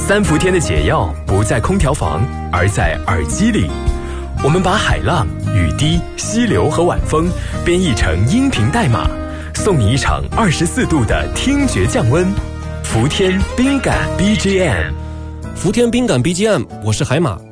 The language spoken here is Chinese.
三伏天的解药不在空调房，而在耳机里。我们把海浪、雨滴、溪流和晚风编译成音频代码，送你一场24度的听觉降温。伏天冰感 BGM， 伏天冰感 BGM， 我是海马。